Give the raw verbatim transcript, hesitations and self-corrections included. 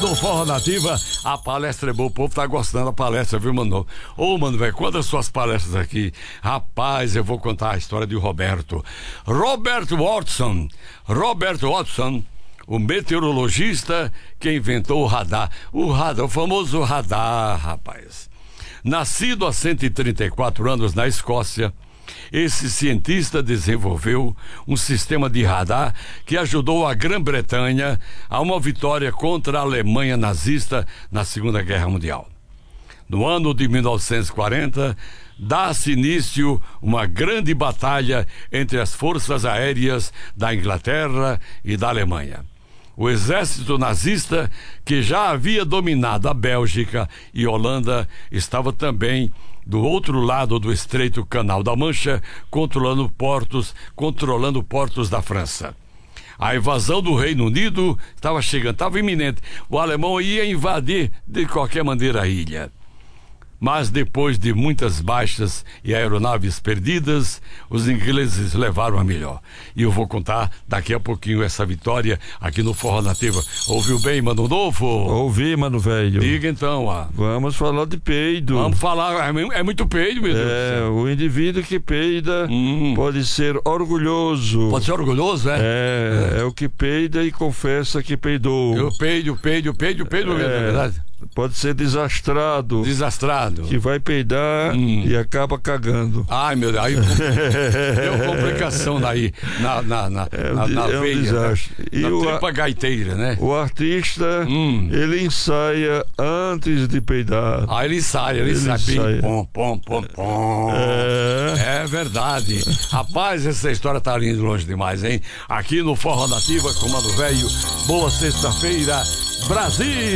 no Forró Nativa, a palestra é boa, o povo tá gostando da palestra, viu, mano? Ô, mano, velho, quando as suas palestras aqui, rapaz, eu vou contar a história de Roberto. Robert Watson, Robert Watson, o meteorologista que inventou o radar. O radar, o famoso radar, rapaz. Nascido há cento e trinta e quatro anos na Escócia, esse cientista desenvolveu um sistema de radar que ajudou a Grã-Bretanha a uma vitória contra a Alemanha nazista na Segunda Guerra Mundial. No ano de mil novecentos e quarenta, dá-se início uma grande batalha entre as forças aéreas da Inglaterra e da Alemanha. O exército nazista, que já havia dominado a Bélgica e Holanda, estava também do outro lado do estreito Canal da Mancha, controlando portos, controlando portos da França. A invasão do Reino Unido estava chegando, estava iminente. O alemão ia invadir de qualquer maneira a ilha. Mas depois de muitas baixas e aeronaves perdidas, os ingleses levaram a melhor. E eu vou contar daqui a pouquinho essa vitória aqui no Forró Nativa. Ouviu bem, Mano Novo? Ouvi, mano velho. Diga então, ó. Vamos falar de peido. Vamos falar, é muito peido, meu Deus. É, o indivíduo que peida hum. pode ser orgulhoso. Pode ser orgulhoso, é? É, é, é o que peida e confessa que peidou. Eu peido, peido, peido, peido, é, é verdade. Pode ser desastrado. Desastrado. Que vai peidar hum. e acaba cagando. Ai, meu Deus. Aí deu complicação daí na, na, na, é, na, na é veia. Um desastre. Né? E na o tripa gaiteira, né? O artista, hum. ele ensaia antes de peidar. Ah, ele ensaia, ele, ele ensaia. ensaia. Pom, pom, pom, pom. É. é verdade. Rapaz, essa história tá indo longe demais, hein? Aqui no Forró Nativa, com o Mano Velho. Boa sexta-feira, Brasil!